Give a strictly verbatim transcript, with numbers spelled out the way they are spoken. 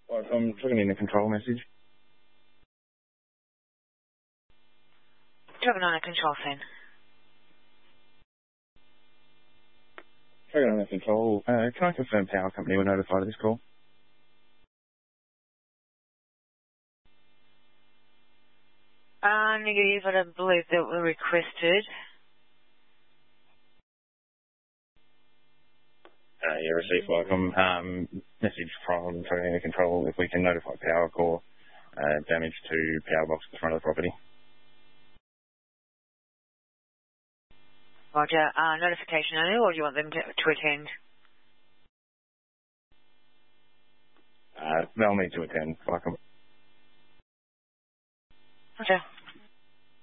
Well, I'm putting in a control message. Driving on a control thing. Driving on a control. Uh, can I confirm power company were notified of this call? Uh, negative, I don't believe that were requested. Uh, yeah, received welcome. Um, message from Driving Control if we can notify power core uh, damage to power box at the front of the property. Roger. Uh, notification only, or do you want them to, to attend? Uh, they'll need to attend. Welcome. Roger.